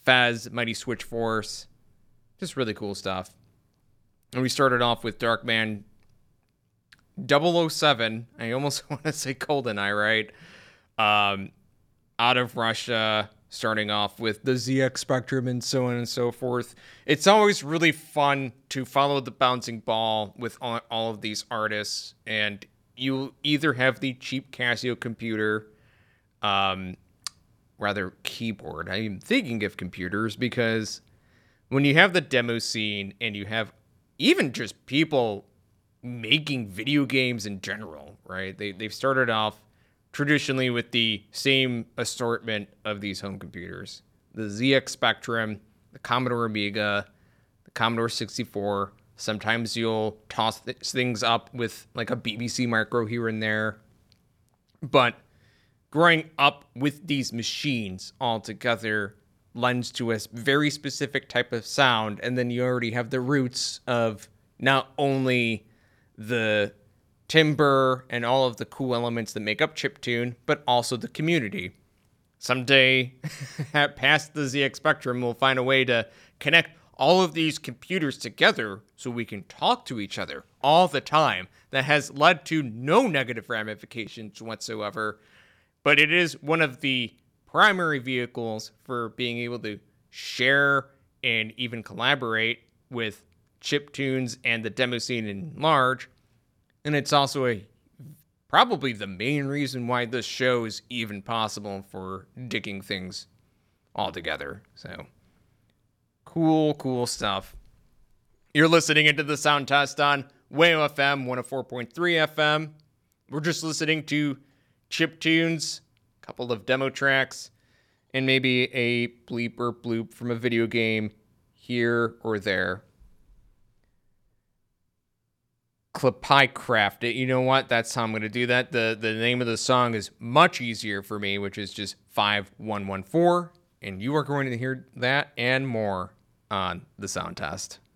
Fez, Mighty Switch Force. Just really cool stuff. And we started off with Darkman 007. I almost want to say GoldenEye, right? Out of Russia, starting off with the ZX Spectrum and so on and so forth. It's always really fun to follow the bouncing ball with all of these artists. And you either have the cheap Casio computer, keyboard. I'm thinking of computers because when you have the demo scene and you have even just people making video games in general, right? They've started off traditionally with the same assortment of these home computers. The ZX Spectrum, the Commodore Amiga, the Commodore 64. Sometimes you'll toss things up with like a BBC Micro here and there. But growing up with these machines all together lends to a very specific type of sound. And then you already have the roots of not only the timbre and all of the cool elements that make up chiptune, but also the community. Someday, past the ZX Spectrum, we'll find a way to connect all of these computers together so we can talk to each other all the time. That has led to no negative ramifications whatsoever, but it is one of the primary vehicles for being able to share and even collaborate with chiptunes and the demo scene in large. And it's also probably the main reason why this show is even possible for digging things all together. So, cool stuff. You're listening into the Sound Test on WAYO FM 104.3 FM. We're just listening to chiptunes, a couple of demo tracks, and maybe a bleep or bloop from a video game here or there. Clipicraft it. You know what? That's how I'm going to do that. The name of the song is much easier for me, which is just 5114. And you are going to hear that and more on the Sound Test.